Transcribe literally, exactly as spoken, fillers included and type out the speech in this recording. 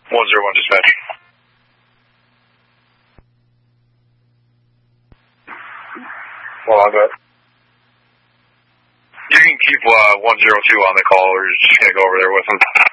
one zero one dispatch. Well, I'm good. You can keep uh, one zero two on the call. We're just going to go over there with him.